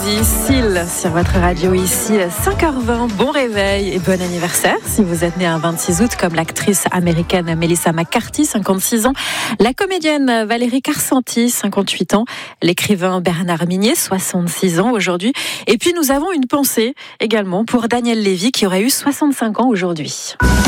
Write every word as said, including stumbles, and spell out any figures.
Lady Seal sur votre radio ici, cinq heures vingt. Bon réveil et bon anniversaire si vous êtes né un vingt-six août comme l'actrice américaine Melissa McCarthy, cinquante-six ans, la comédienne Valérie Carcenti, cinquante-huit ans, l'écrivain Bernard Minier, soixante-six ans aujourd'hui. Et puis nous avons une pensée également pour Daniel Lévy qui aurait eu soixante-cinq ans aujourd'hui.